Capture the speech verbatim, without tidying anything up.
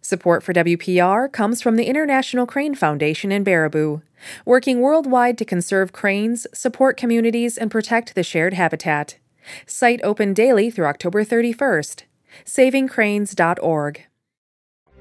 Support for W P R comes from the International Crane Foundation in Baraboo, working worldwide to conserve cranes, support communities, and protect the shared habitat. Site open daily through October thirty-first. saving cranes dot org.